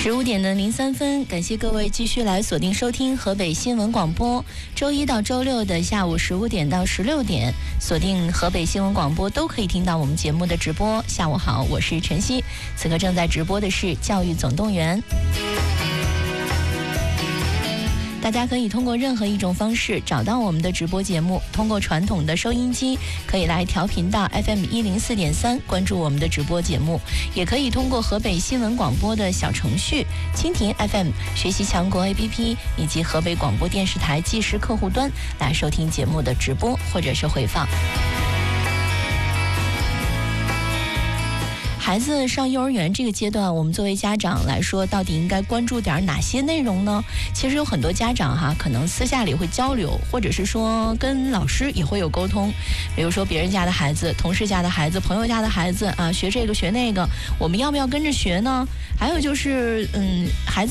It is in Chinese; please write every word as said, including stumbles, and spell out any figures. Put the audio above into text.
十五点的零三分，感谢各位继续来锁定收听河北新闻广播。周一到周六的下午十五点到十六点，锁定河北新闻广播都可以听到我们节目的直播。下午好，我是晨曦，此刻正在直播的是教育总动员。大家可以通过任何一种方式找到我们的直播节目，通过传统的收音机可以来调频到 F M 一零四点三，关注我们的直播节目，也可以通过河北新闻广播的小程序、蜻蜓 F M、学习强国 A P P 以及河北广播电视台即时客户端来收听节目的直播或者是回放。孩子上幼儿园这个阶段，我们作为家长来说，到底应该关注点哪些内容呢？其实有很多家长哈，可能私下里会交流，或者是说跟老师也会有沟通。比如说别人家的孩子、同事家的孩子、朋友家的孩子啊，学这个学那个，我们要不要跟着学呢？还有就是，嗯，孩子